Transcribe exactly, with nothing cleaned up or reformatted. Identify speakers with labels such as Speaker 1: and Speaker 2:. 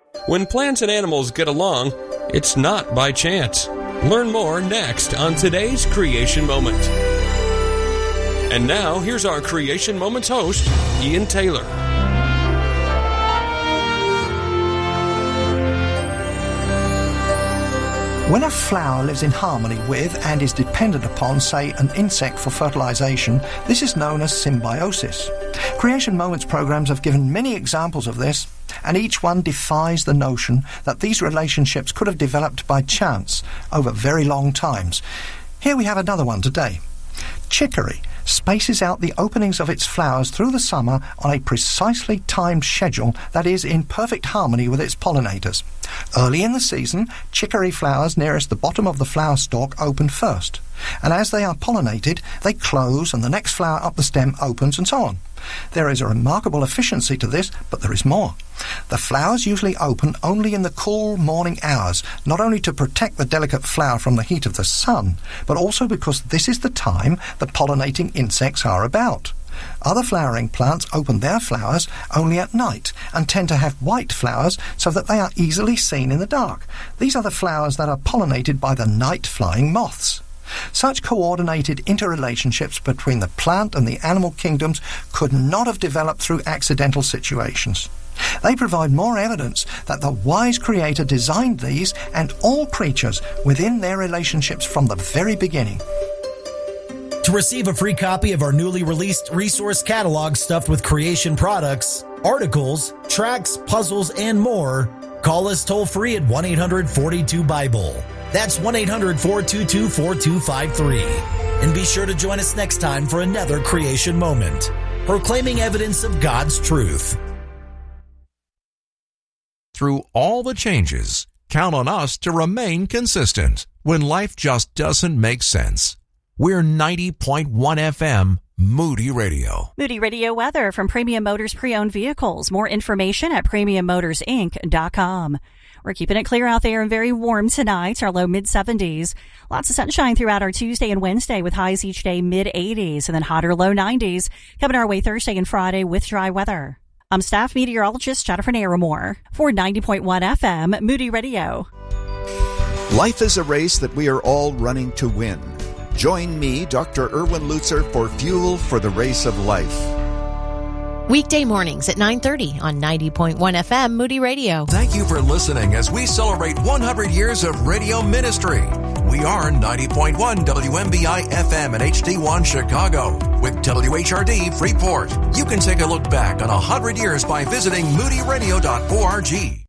Speaker 1: When plants and animals get along, it's not by chance. Learn more next on today's Creation Moment. And now, here's our Creation Moments host, Ian Taylor.
Speaker 2: When a flower lives in harmony with and is dependent upon, say, an insect for fertilization, this is known as symbiosis. Creation Moments programs have given many examples of this, and each one defies the notion that these relationships could have developed by chance over very long times. Here we have another one today. Chicory spaces out the openings of its flowers through the summer on a precisely timed schedule that is in perfect harmony with its pollinators. Early in the season, chicory flowers nearest the bottom of the flower stalk open first, and as they are pollinated, they close and the next flower up the stem opens and so on. There is a remarkable efficiency to this, but there is more. The flowers usually open only in the cool morning hours, not only to protect the delicate flower from the heat of the sun, but also because this is the time the pollinating insects are about. Other flowering plants open their flowers only at night and tend to have white flowers so that they are easily seen in the dark. These are the flowers that are pollinated by the night-flying moths. Such coordinated interrelationships between the plant and the animal kingdoms could not have developed through accidental situations. They provide more evidence that the wise Creator designed these and all creatures within their relationships from the very beginning.
Speaker 3: To receive a free copy of our newly released resource catalog stuffed with creation products, articles, tracks, puzzles, and more, call us toll-free at one eight hundred forty-two Bible. That's one eight hundred four two two four two five three. And be sure to join us next time for another Creation Moment, proclaiming evidence of God's truth.
Speaker 4: Through all the changes, count on us to remain consistent when life just doesn't make sense. We're ninety point one F M, Moody Radio.
Speaker 5: Moody Radio weather from Premium Motors Pre-Owned Vehicles. More information at premium motors inc dot com. We're keeping it clear out there and very warm tonight. Our low mid seventies. Lots of sunshine throughout our Tuesday and Wednesday with highs each day mid eighties and then hotter low nineties. Coming our way Thursday and Friday with dry weather. I'm staff meteorologist Jennifer Naramore for ninety point one F M, Moody Radio.
Speaker 6: Life is a race that we are all running to win. Join me, Doctor Erwin Lutzer, for Fuel for the Race of Life.
Speaker 7: Weekday mornings at nine thirty on ninety point one F M, Moody Radio.
Speaker 4: Thank you for listening as we celebrate one hundred years of radio ministry. We are ninety point one W M B I F M and H D one Chicago with W H R D Freeport. You can take a look back on one hundred years by visiting moody radio dot org.